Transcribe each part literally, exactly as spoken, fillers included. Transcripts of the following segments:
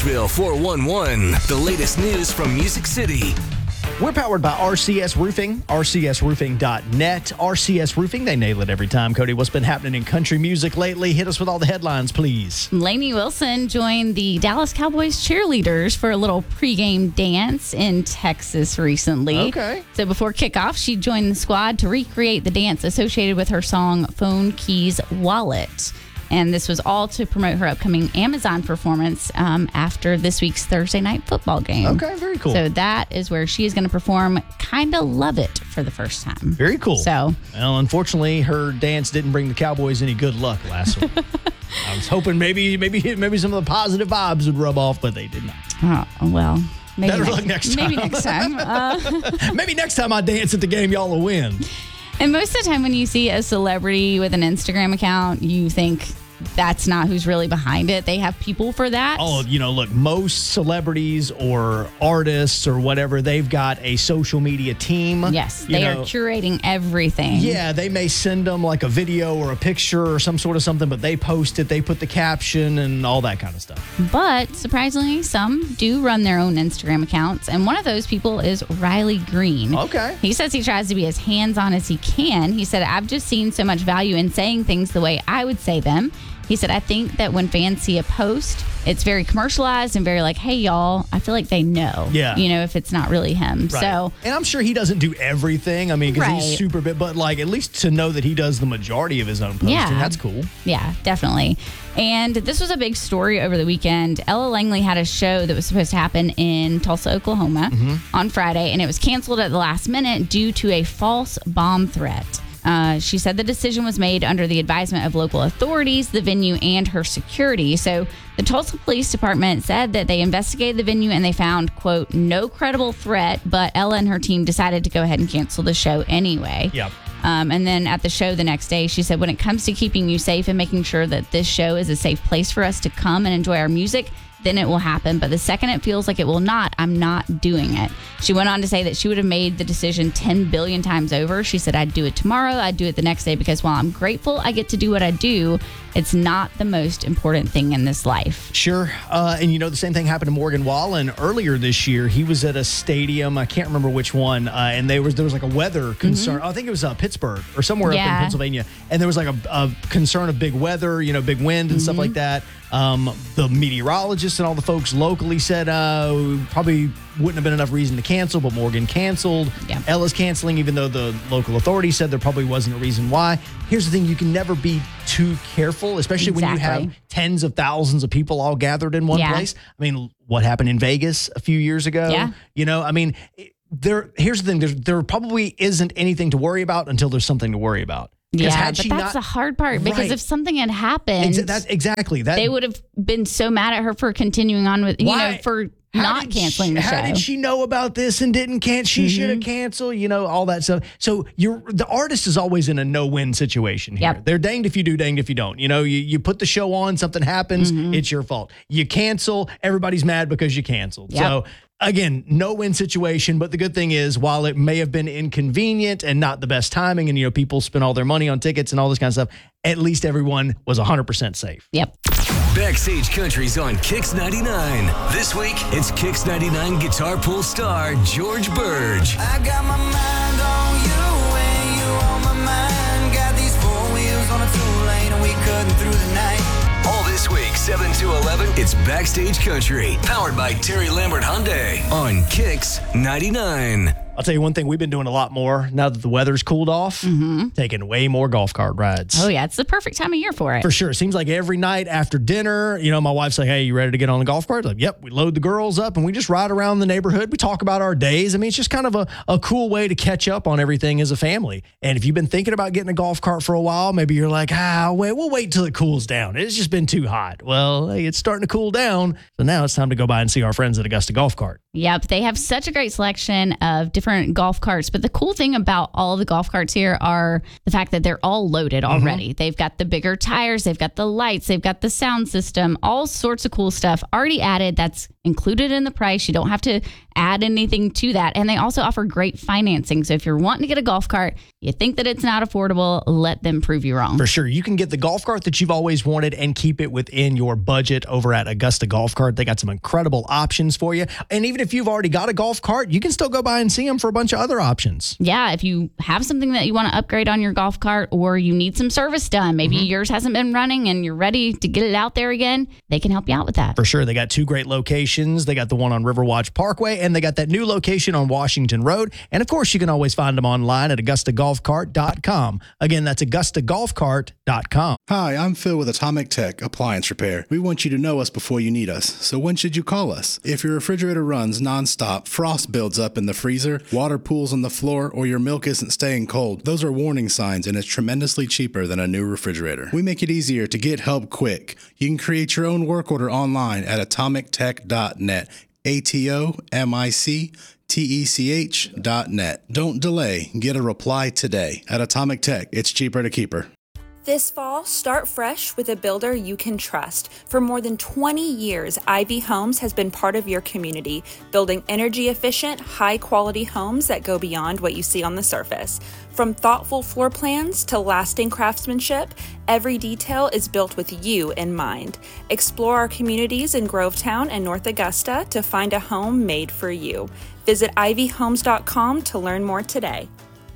Nashville four one one, the latest news from Music City. We're powered by R C S Roofing, R C S roofing dot net. R C S Roofing, they nail it every time. Cody, what's been happening in country music lately? Hit us with all the headlines, please. Lainey Wilson joined the Dallas Cowboys cheerleaders for a little pregame dance in Texas recently. Okay. So before kickoff, she joined the squad to recreate the dance associated with her song Phone Keys Wallet. And this was all to promote her upcoming Amazon performance um, after this week's Thursday night football game. Okay, very cool. So that is where she is going to perform Kinda Love It for the first time. Very cool. So, well, unfortunately, her dance didn't bring the Cowboys any good luck last week. I was hoping maybe maybe maybe some of the positive vibes would rub off, but they did not. oh, well, maybe Better next, luck next time. Maybe next time. Uh, maybe next time I dance at the game, y'all will win. And most of the time when you see a celebrity with an Instagram account, you think that's not who's really behind it. They have people for that. Oh, you know, look, most celebrities or artists or whatever, they've got a social media team. Yes, You they know, are curating everything. Yeah, they may send them like a video or a picture or some sort of something, but they post it, they put the caption and all that kind of stuff. But surprisingly, some do run their own Instagram accounts. And one of those people is Riley Green. Okay. He says he tries to be as hands-on as he can. He said, I've just seen so much value in saying things the way I would say them. He said, I think that when fans see a post, it's very commercialized and very like, hey, y'all, I feel like they know. Yeah. You know, if it's not really him. Right. So, and I'm sure he doesn't do everything. I mean, because Right. he's super big, but like at least to know that he does the majority of his own posting, Yeah. that's cool. yeah, definitely. And this was a big story over the weekend. Ella Langley had a show that was supposed to happen in Tulsa, Oklahoma on Friday, and it was canceled at the last minute due to a false bomb threat. Uh, she said the decision was made under the advisement of local authorities, the venue, and her security. So the Tulsa Police Department said that they investigated the venue and they found, quote, no credible threat, but Ella and her team decided to go ahead and cancel the show anyway. Yep. Um, and then at the show the next day, she said, when it comes to keeping you safe and making sure that this show is a safe place for us to come and enjoy our music, then it will happen. But the second it feels like it will not, I'm not doing it. She went on to say that she would have made the decision ten billion times over. She said, I'd do it tomorrow. I'd do it the next day because while I'm grateful I get to do what I do, it's not the most important thing in this life. Sure. Uh, and you know, the same thing happened to Morgan Wallen earlier this year. He was at a stadium. I can't remember which one. Uh, and there was there was like a weather concern. Oh, I think it was uh, Pittsburgh or somewhere up Yeah. in Pennsylvania. And there was like a, a concern of big weather, you know, big wind and stuff like that. Um, the meteorologists and all the folks locally said uh, probably wouldn't have been enough reason to cancel, but Morgan canceled. Yeah. Ella's canceling, even though the local authorities said there probably wasn't a reason why. Here's the thing. You can never be too careful, especially when you Exactly. have tens of thousands of people all gathered in one Yeah. place. I mean, what happened in Vegas a few years ago? Yeah. You know, I mean, there. Here's the thing. There's, there probably isn't anything to worry about until there's something to worry about. 'Cause Yeah, had but she that's not- the hard part because Right. if something had happened, Exa- that's exactly that. they would have been so mad at her for continuing on with, you Why? know, for How not did canceling she, the How show. did she know about this and didn't cancel? She should have canceled, you know, all that stuff. So you're the artist is always in a no-win situation here. Yep. They're danged if you do, danged if you don't. You know, you, you put the show on, something happens, it's your fault. You cancel, everybody's mad because you canceled. Yep. So again, no-win situation. But the good thing is, while it may have been inconvenient and not the best timing, and you know, people spend all their money on tickets and all this kind of stuff, at least everyone was one hundred percent safe. Yep. Backstage Country's on Kix ninety-nine. This week, it's Kix ninety-nine guitar pull star George Burge. I got my mind on you and you on my mind. Got these four wheels on a two-lane and we cutting through the night. All this week, seven to eleven, it's Backstage Country, powered by Terry Lambert Hyundai on Kix ninety-nine. I'll tell you one thing we've been doing a lot more now that the weather's cooled off, taking way more golf cart rides. Oh, yeah. It's the perfect time of year for it. For sure. It seems like every night after dinner, you know, my wife's like, hey, you ready to get on the golf cart? Like, yep. We load the girls up and we just ride around the neighborhood. We talk about our days. I mean, it's just kind of a, a cool way to catch up on everything as a family. And if you've been thinking about getting a golf cart for a while, maybe you're like, ah, wait, we'll wait till it cools down. It's just been too hot. Well, hey, it's starting to cool down. So now it's time to go by and see our friends at Augusta Golf Cart. Yep. They have such a great selection of different golf carts. But the cool thing about all the golf carts here are the fact that they're all loaded already. They've got the bigger tires. They've got the lights. They've got the sound system, all sorts of cool stuff already added that's included in the price. You don't have to add anything to that. And they also offer great financing. So if you're wanting to get a golf cart, you think that it's not affordable, let them prove you wrong. For sure. You can get the golf cart that you've always wanted and keep it within your budget over at Augusta Golf Cart. They got some incredible options for you. And even if you've already got a golf cart, you can still go by and see them for a bunch of other options. Yeah, if you have something that you want to upgrade on your golf cart or you need some service done, maybe mm-hmm. yours hasn't been running and you're ready to get it out there again, they can help you out with that. For sure. They got two great locations. They got the one on Riverwatch Parkway and they got that new location on Washington Road. And of course, you can always find them online at augusta golf cart dot com. Again, that's augusta golf cart dot com. Hi, I'm Phil with Atomic Tech Appliance Repair. We want you to know us before you need us. So when should you call us? If your refrigerator runs nonstop, frost builds up in the freezer, water pools on the floor, or your milk isn't staying cold, those are warning signs and it's tremendously cheaper than a new refrigerator. We make it easier to get help quick. You can create your own work order online at atomic tech dot net. A T O M I C T E C H dot net. Don't delay. Get a reply today. At Atomic Tech, it's cheaper to keep her. This fall, start fresh with a builder you can trust. For more than twenty years, Ivy Homes has been part of your community, building energy-efficient, high-quality homes that go beyond what you see on the surface. From thoughtful floor plans to lasting craftsmanship, every detail is built with you in mind. Explore our communities in Grovetown and North Augusta to find a home made for you. Visit ivy homes dot com to learn more today.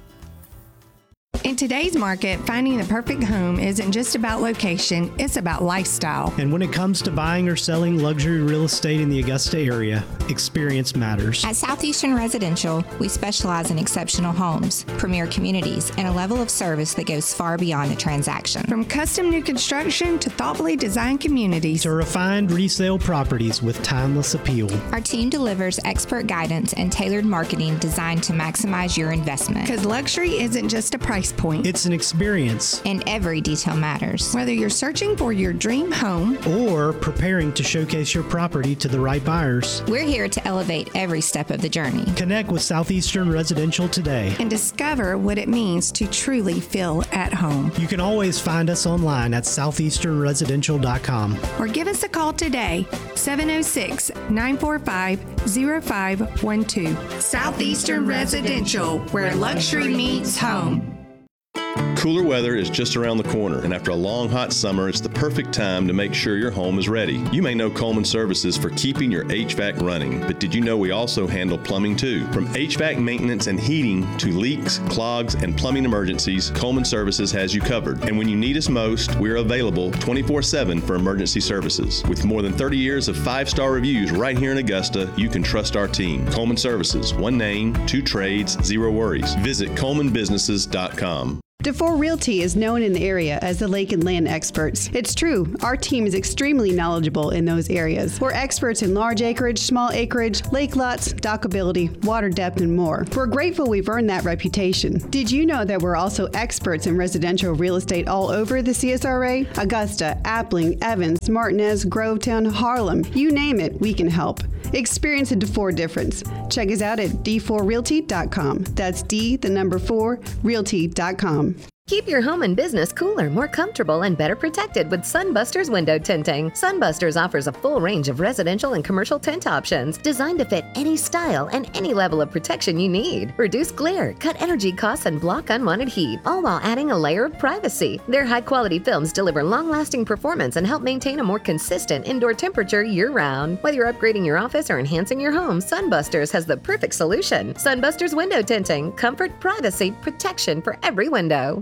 In today's market, finding the perfect home isn't just about location, it's about lifestyle. And when it comes to buying or selling luxury real estate in the Augusta area, experience matters. At Southeastern Residential, we specialize in exceptional homes, premier communities, and a level of service that goes far beyond the transaction. From custom new construction to thoughtfully designed communities to refined resale properties with timeless appeal. Our team delivers expert guidance and tailored marketing designed to maximize your investment. Because luxury isn't just a price point. It's an experience. And every detail matters. Whether you're searching for your dream home or preparing to showcase your property to the right buyers, we're here to elevate every step of the journey. Connect with Southeastern Residential today and discover what it means to truly feel at home. You can always find us online at southeastern residential dot com or give us a call today, seven oh six, nine four five, oh five one two. Southeastern Residential, where luxury meets home. Cooler weather is just around the corner, and after a long, hot summer, it's the perfect time to make sure your home is ready. You may know Coleman Services for keeping your H V A C running, but did you know we also handle plumbing too? From H V A C maintenance and heating to leaks, clogs, and plumbing emergencies, Coleman Services has you covered. And when you need us most, we're available twenty-four seven for emergency services. With more than thirty years of five-star reviews right here in Augusta, you can trust our team. Coleman Services, one name, two trades, zero worries. Visit coleman businesses dot com. DeFore Realty is known in the area as the lake and land experts. It's true, our team is extremely knowledgeable in those areas. We're experts in large acreage, small acreage, lake lots, dockability, water depth, and more. We're grateful we've earned that reputation. Did you know that we're also experts in residential real estate all over the C S R A? Augusta, Appling, Evans, Martinez, Grovetown, Harlem, you name it, we can help. Experience a DeFore difference. Check us out at d four realty dot com. That's D, the number four, realty dot com. Keep your home and business cooler, more comfortable, and better protected with Sunbusters window tinting. Sunbusters offers a full range of residential and commercial tint options designed to fit any style and any level of protection you need. Reduce glare, cut energy costs, and block unwanted heat, all while adding a layer of privacy. Their high-quality films deliver long-lasting performance and help maintain a more consistent indoor temperature year-round. Whether you're upgrading your office or enhancing your home, Sunbusters has the perfect solution. Sunbusters window tinting. Comfort, privacy, protection for every window.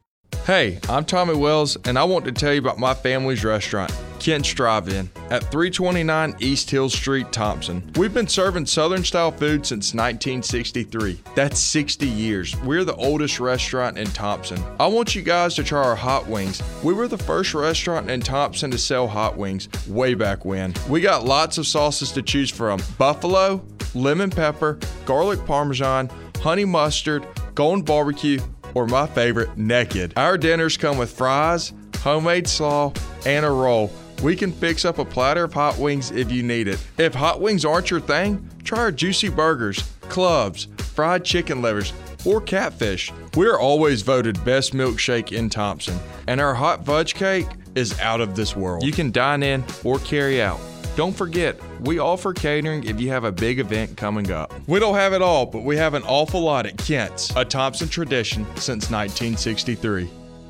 Hey, I'm Tommy Wells, and I want to tell you about my family's restaurant, Kent's Drive-In, at three twenty-nine East Hill Street, Thompson. We've been serving Southern-style food since nineteen sixty-three. That's sixty years. We're the oldest restaurant in Thompson. I want you guys to try our hot wings. We were the first restaurant in Thompson to sell hot wings way back when. We got lots of sauces to choose from: buffalo, lemon pepper, garlic parmesan, honey mustard, golden barbecue, or my favorite, naked. Our dinners come with fries, homemade slaw, and a roll. We can fix up a platter of hot wings if you need it. If hot wings aren't your thing, try our juicy burgers, clubs, fried chicken livers, or catfish. We're always voted best milkshake in Thompson, and our hot fudge cake is out of this world. You can dine in or carry out. Don't forget, we offer catering if you have a big event coming up. We don't have it all, but we have an awful lot at Kent's, a Thompson tradition since nineteen sixty-three.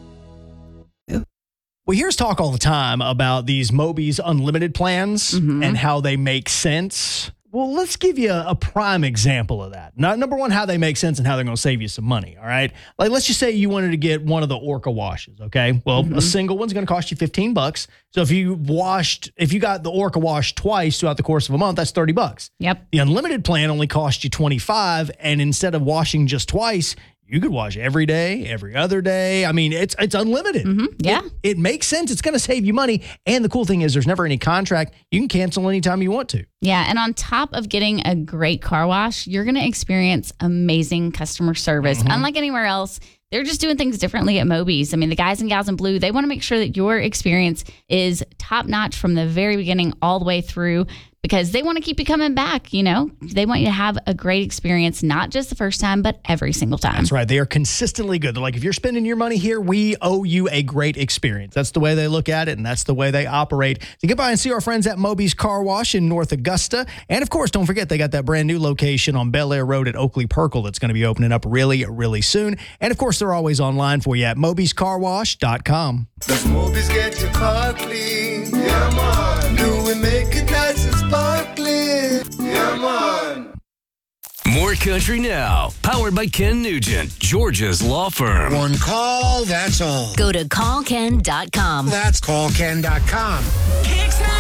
We hear us talk all the time about these Moby's unlimited plans Mm-hmm. and how they make sense. Well, let's give you a, a prime example of that. Now, number one, how they make sense and how they're going to save you some money, all right? Like, let's just say you wanted to get one of the Orca washes, okay? Well, Mm-hmm. a single one's going to cost you fifteen bucks. So if you washed, if you got the Orca wash twice throughout the course of a month, that's thirty bucks. Yep. The unlimited plan only costs you twenty-five, and instead of washing just twice, you could wash every day, every other day. I mean, it's it's unlimited. Mm-hmm. Yeah. It, it makes sense. It's going to save you money. And the cool thing is there's never any contract. You can cancel anytime you want to. Yeah, and on top of getting a great car wash, you're going to experience amazing customer service. Mm-hmm. Unlike anywhere else, they're just doing things differently at Moby's. I mean, the guys and gals in blue, they want to make sure that your experience is top notch from the very beginning all the way through, because they want to keep you coming back, you know? They want you to have a great experience, not just the first time, but every single time. That's right. They are consistently good. They're like, if you're spending your money here, we owe you a great experience. That's the way they look at it, and that's the way they operate. So get by and see our friends at Moby's Car Wash in North Augusta. And, of course, don't forget they got that brand new location on Bel Air Road at Oakley Perkle that's going to be opening up really, really soon. And, of course, they're always online for you at mobys car wash dot com. Does Moby's get your car clean? Yeah, man. Do we make it nice and sparkling? Yeah, man. More country now. Powered by Ken Nugent, Georgia's law firm. One call, that's all. Go to call ken dot com. That's call ken dot com.